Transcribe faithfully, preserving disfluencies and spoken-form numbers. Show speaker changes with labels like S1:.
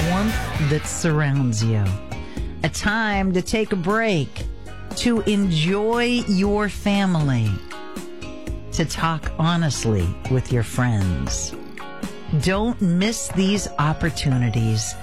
S1: warmth that surrounds you. A time to take a break, to enjoy your family, to talk honestly with your friends. Don't miss these opportunities